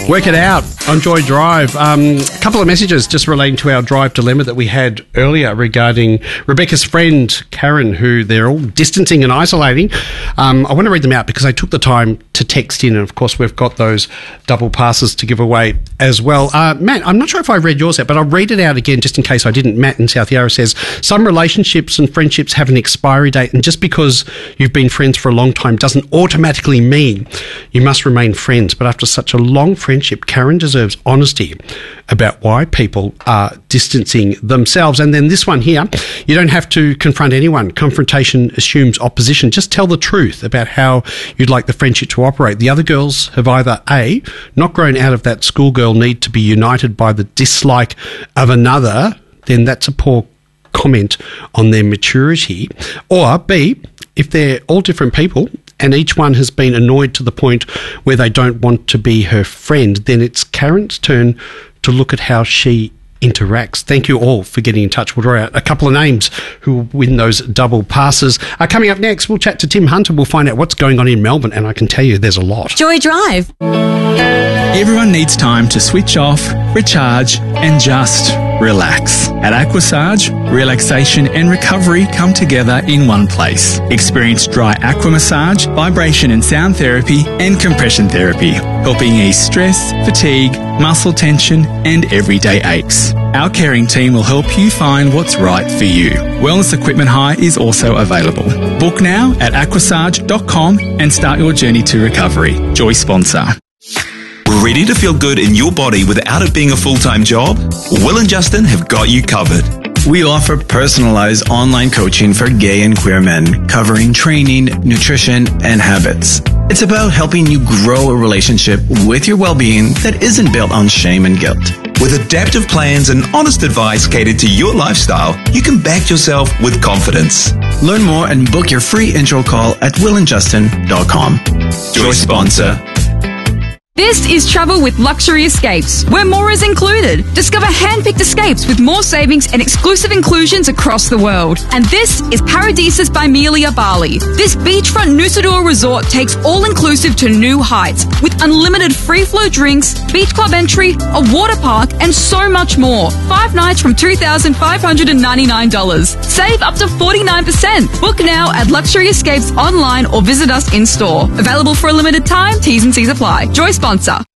Work it out on Joy Drive. A couple of messages just relating to our drive dilemma that we had earlier regarding Rebecca's friend, Karen, who they're all distancing and isolating. I want to read them out because I took the time to text in, and of course we've got those double passes to give away as well. Matt, I'm not sure if I read yours out, but I'll read it out again just in case I didn't. Matt in South Yarra says, some relationships and friendships have an expiry date, and just because you've been friends for a long time doesn't automatically mean you must remain friends. But after such a long friendship, Karen deserves honesty about why people are distancing themselves. And then this one here, you don't have to confront anyone. Confrontation assumes opposition. Just tell the truth about how you'd like the friendship to operate. The other girls have either A, not grown out of that schoolgirl need to be united by the dislike of another, then that's a poor comment on their maturity, or B, if they're all different people and each one has been annoyed to the point where they don't want to be her friend, then it's Karen's turn to look at how she interacts. Thank you all for getting in touch. We'll draw out a couple of names who will win those double passes. Coming up next, we'll chat to Tim Hunter. We'll find out what's going on in Melbourne, and I can tell you there's a lot. Joy Drive. Everyone needs time to switch off, recharge, and just relax. At Aquasage, relaxation and recovery come together in one place. Experience dry aqua massage, vibration and sound therapy, and compression therapy, helping ease stress, fatigue, muscle tension, and everyday aches. Our caring team will help you find what's right for you. Wellness equipment hire is also available. Book now at aquasage.com and start your journey to recovery. Joy sponsor. Ready to feel good in your body without it being a full-time job? Will and Justin have got you covered. We offer personalized online coaching for gay and queer men, covering training, nutrition, and habits. It's about helping you grow a relationship with your well-being that isn't built on shame and guilt. With adaptive plans and honest advice catered to your lifestyle, you can back yourself with confidence. Learn more and book your free intro call at willandjustin.com. Joy sponsor. This is Travel with Luxury Escapes, where more is included. Discover hand-picked escapes with more savings and exclusive inclusions across the world. And this is Paradisus by Melia Bali. This beachfront Nusa Dua resort takes all-inclusive to new heights with unlimited free-flow drinks, beach club entry, a water park, and so much more. 5 nights from $2,599. Save up to 49%. Book now at Luxury Escapes online or visit us in store. Available for a limited time. T's and C's apply. Joy sponsor.